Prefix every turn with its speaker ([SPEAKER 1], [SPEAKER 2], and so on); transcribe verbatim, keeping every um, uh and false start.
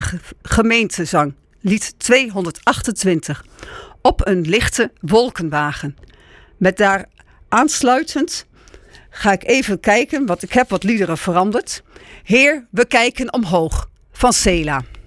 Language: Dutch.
[SPEAKER 1] ge- gemeentezang, lied tweehonderdachtentwintig. Op een lichte wolkenwagen. Met daar aansluitend ga ik even kijken, want ik heb wat liederen veranderd. Heer, we kijken omhoog, van Sela.